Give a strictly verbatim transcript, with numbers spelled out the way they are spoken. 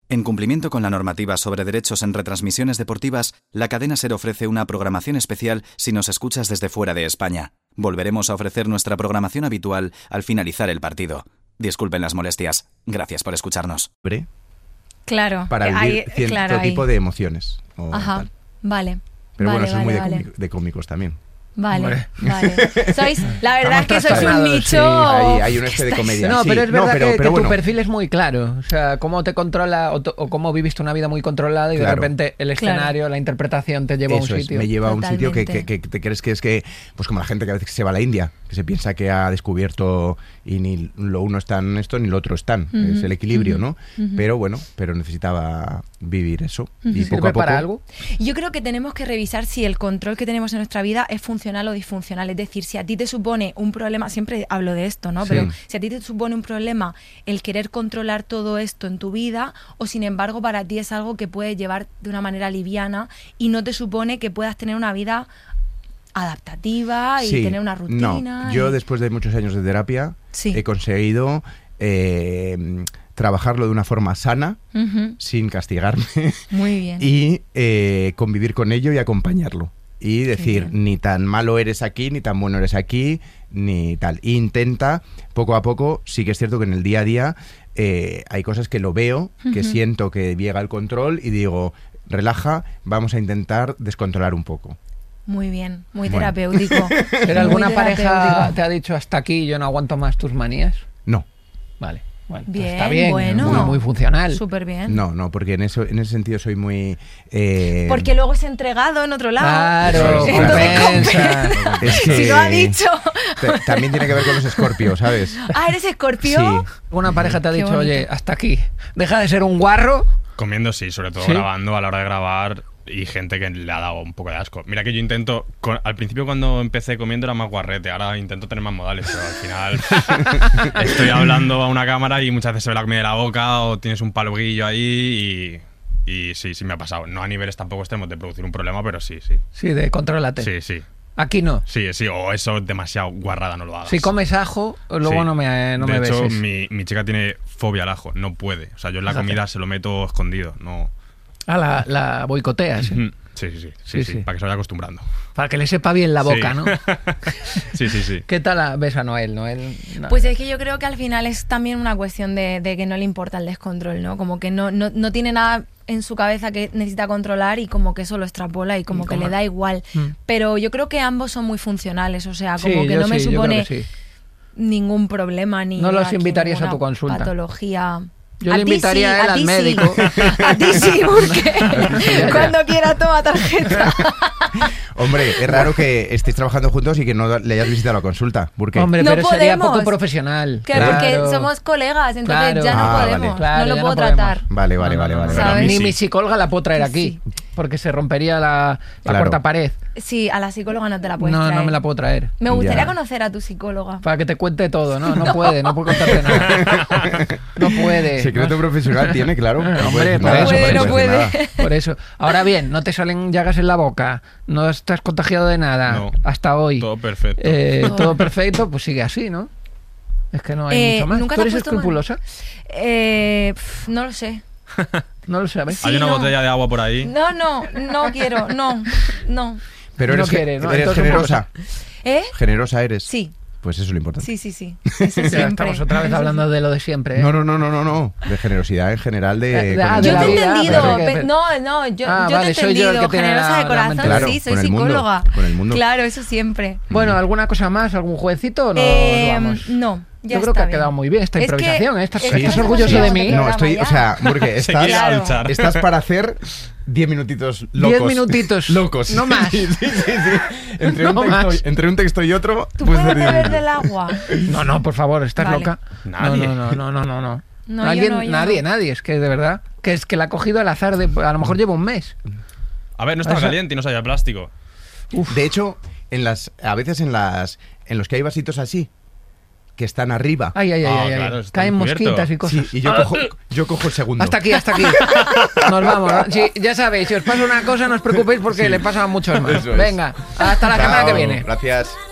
En cumplimiento con la normativa sobre derechos en retransmisiones deportivas, la cadena SER ofrece una programación especial si nos escuchas desde fuera de España. Volveremos a ofrecer nuestra programación habitual al finalizar el partido. Disculpen las molestias. Gracias por escucharnos. Claro. Para vivir ahí, cierto claro, tipo ahí. de emociones. O Ajá, tal. vale. Pero vale, bueno, soy vale, muy de, vale. cómic- de cómicos también. Vale, Hombre. vale. Sois, la verdad Estamos es que sois un trastornados, nicho... sí. Hay, hay un que este de estáis- comedia. No, sí. pero es verdad No, pero- que, pero que bueno. tu perfil es muy claro. O sea, cómo te controla o, to- o cómo viviste una vida muy controlada y Claro. de repente el escenario, Claro. la interpretación te lleva a un Eso es, sitio. me lleva a un sitio que, Totalmente. que- que te crees que es que, pues como la gente que a veces se va a la India, que se piensa que ha descubierto y ni lo uno está en esto ni lo otro están. Ujú, Es el equilibrio, ujú, ¿no? ujú. Pero bueno, pero necesitaba vivir eso. Y ¿Sirve poco a poco. para algo? Yo creo que tenemos que revisar si el control que tenemos en nuestra vida es funcional o disfuncional. Es decir, si a ti te supone un problema, siempre hablo de esto, ¿no? Sí. Pero si a ti te supone un problema el querer controlar todo esto en tu vida, o sin embargo para ti es algo que puedes llevar de una manera liviana y no te supone que puedas tener una vida adaptativa y Sí, tener una rutina. No, yo y- después de muchos años de terapia Sí. he conseguido eh, trabajarlo de una forma sana, Ujú, sin castigarme muy bien. y eh, convivir con ello y acompañarlo. Y decir, bien. ni tan malo eres aquí, ni tan bueno eres aquí, ni tal. Intenta, poco a poco, sí que es cierto que en el día a día eh, hay cosas que lo veo, que Ujú. siento que llega el control y digo, relaja, vamos a intentar descontrolar un poco. Muy bien, muy Bueno. terapéutico. ¿Pero Muy alguna pareja terapéutico. te ha dicho hasta aquí, yo no aguanto más tus manías? No, Vale. Bueno, pues Bien, está bien, bueno. muy, muy funcional. Súper bien. no, no, porque en eso, en ese sentido soy muy... eh, Porque luego es entregado en otro lado. Claro, Entonces, compensa. es que si lo ha dicho. te- también tiene que ver con los escorpios, ¿sabes? Ah, ¿eres escorpio? Sí. Una pareja te ha Qué dicho, bonito. oye, hasta aquí. Deja de ser un guarro. Comiendo sí, sobre todo ¿Sí? grabando, a la hora de grabar, y gente que le ha dado un poco de asco. Mira que yo intento, con- al principio cuando empecé comiendo era más guarrete, ahora intento tener más modales, pero al final estoy hablando a una cámara y muchas veces se ve la comida de la boca o tienes un paluguillo ahí y, y sí, sí me ha pasado. No a niveles tampoco extremos de producir un problema, pero sí, sí. Sí, de contrólate. Sí, sí. Aquí no. Sí, sí, o eso es demasiado guarrada, no lo hagas. Si comes ajo, luego Sí. no me, no de me hecho, beses. mi, mi chica tiene fobia al ajo, no puede. O sea, yo en la Fíjate. comida se lo meto escondido, no... Ah, la, la boicoteas. ¿eh? Mm, Sí, sí, sí, sí, Sí, sí, sí. para que se vaya acostumbrando. Para que le sepa bien la boca, Sí. ¿no? Sí, sí, sí. ¿Qué tal la- ves a Noel? Noel no. Pues es que yo creo que al final es también una cuestión de, de que no le importa el descontrol, ¿no? Como que no, no, no tiene nada en su cabeza que necesita controlar y como que eso lo extrapola y como que Como- le da igual. Mm. Pero yo creo que ambos son muy funcionales, o sea, Sí, como que yo no me sí, yo creo supone que sí. ningún problema ni No los aquí invitarías a ninguna tu consulta. Patología. Yo A le ti invitaría sí, a él a al ti médico. Sí. A ti sí, porque cuando quiera toma tarjeta. Hombre, es raro que estéis trabajando juntos y que no le hayas visitado la consulta. ¿Por qué? Hombre, No pero sería podemos. poco profesional. Que Claro. porque somos colegas, entonces Claro. ya no Ah, vale. podemos. Claro, no lo ya puedo no podemos. tratar. Vale, vale, vale, vale. Pero a ¿Sabes? mí Ni sí. mi psicóloga la puedo traer aquí, Sí. porque se rompería la, la Claro. cuarta pared. Sí, a la psicóloga no te la puedes No, traer. no me la puedo traer. Me gustaría Ya. conocer a tu psicóloga. Para que te cuente todo, ¿no? No, puede, no puede contarte nada. No puede. Secreto profesional tiene, claro. No Hombre, puede decir por nada, eso, puede por no decir puede. nada. Por eso. Ahora bien, no te salen llagas en la boca, no estás contagiado de nada No. hasta hoy. Todo perfecto. Eh, Todo. todo perfecto, pues sigue así, ¿no? Es que no hay Eh, mucho más. ¿nunca ¿Tú te has eres puesto mal? escrupulosa? Eh, pf, no lo sé. No lo sabes. Sí, Hay una no. botella de agua por ahí. No, no, no quiero, no, no. Pero No eres, quiere, ¿no? eres Entonces, generosa. ¿Eh? Generosa eres. Sí, Pues eso es lo importante. sí, sí, sí. Eso Ya siempre. estamos otra vez hablando de lo de siempre. ¿eh? No, no, no, no, no, no. De generosidad en general de... De- de- con ah, el de Yo la te he mundo. vida, entendido. pero que- pe- no, no, yo, Ah, yo vale, te he soy yo el entendido. que tiene Generosa la- de la corazón, mente- Claro, sí, soy con el mundo, psicóloga. con el mundo. Claro, eso siempre. Bueno, ¿alguna cosa más? ¿Algún jueguecito o no? Eh, nos vamos? no, ya Yo creo está que ha bien. quedado muy bien esta Es que- improvisación. ¿eh? ¿Estás, es que estás no orgulloso hemos de mí? llegado No, estoy, ya. o sea, porque Se estás, quiere Claro. alzar. estás para hacer diez minutitos locos. Diez minutitos. Locos. No más. Sí, sí, sí, sí. Entre, No un texto, más. entre un texto y otro... ¿Tú puedes puedes hacer diez beber minutos. del agua? No, no, por favor, ¿estás Vale. loca? Nadie. No, no, no, no, no, no. No, yo ¿Alguien? no, yo nadie, no. nadie. Es que de verdad, que es que la ha cogido al azar de, a lo mejor lleva un mes. A ver, no estaba Eso- caliente y no sabía plástico. De hecho, en las, a veces en las en los que hay vasitos así, que están arriba. Ay, ay, ay, Ah, ay, ay. claro, está Caen encubierto. mosquitas y cosas. Sí, y yo cojo, yo cojo el segundo. Hasta aquí, hasta aquí. Nos vamos. ¿no? Sí, ya sabéis, si os pasa una cosa, no os preocupéis porque Sí. le pasa a muchos más. Eso es. Venga, hasta la semana que Chao, viene. Gracias.